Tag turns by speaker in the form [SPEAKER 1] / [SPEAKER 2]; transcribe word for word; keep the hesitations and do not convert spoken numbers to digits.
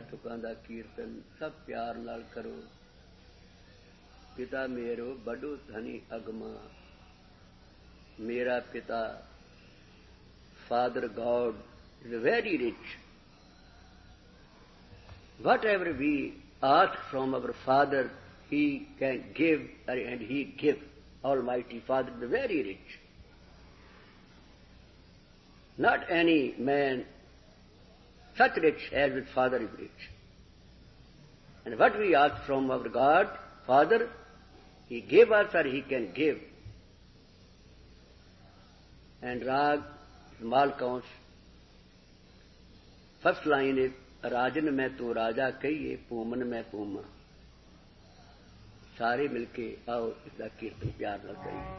[SPEAKER 1] तुकां दा कीर्तन सब प्यार नाल करो। पिता मेरो बड़ो धनी अगमा, मेरा पिता Father God is very rich. Whatever we ask from our Father, He can give, and He gives. Almighty Father is very rich. Not any man such rich as his Father is rich. And what we ask from our God, Father, He gave us or He can give. And Rag, Mal Kaunsh, first line is, Rajan mein tu Raja kahiye, Pooman mein Pooma. सारे मिलके आओ इसका कीर्तन प्यार न करिए।